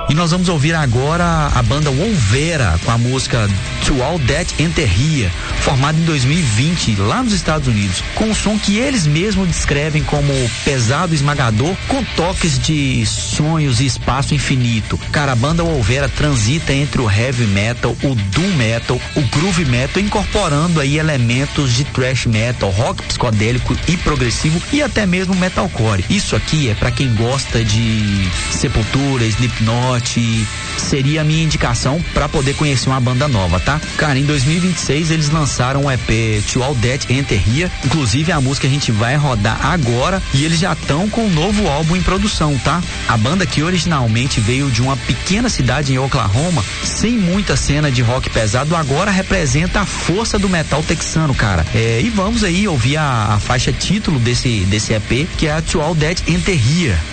E nós vamos ouvir agora a banda Wolvera com a música To All That Enter Here, formada em 2020 lá nos Estados Unidos, com um som que eles mesmos descrevem como pesado, esmagador, com toques de sonhos e espaço infinito. Cara, a banda Wolvera transita entre o heavy metal, o doom metal, o groove metal, incorporando aí elementos de thrash metal, rock psicodélico e progressivo e até mesmo metalcore. Isso aqui é pra quem gosta de Sepultura, Slipknot, seria a minha indicação pra poder conhecer uma banda nova, tá? Cara, em 2026 eles lançaram o EP To All That Enter Here, inclusive a música a gente vai rodar agora e eles já estão com um novo álbum em produção, tá? A banda que originalmente veio de uma pequena cidade em Oklahoma, sem muita cena de rock pesado, agora representa a força do metal texano, cara. E vamos aí ouvir a faixa título desse EP, que é a To All That Enter Here.